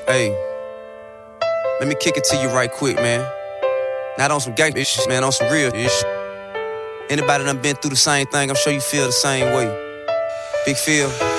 Hey, let me kick it to you right quick, man. Not on some gang shit, man, on some real shit. Anybody done been through the same thing, I'm sure you feel the same way. Big Phil.